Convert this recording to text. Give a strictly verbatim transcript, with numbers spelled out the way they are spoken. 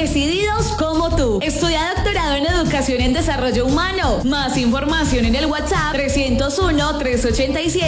decididos como tú. Estudia doctorado en Educación en Desarrollo Humano. Más información en el WhatsApp trescientos uno, trescientos ochenta y siete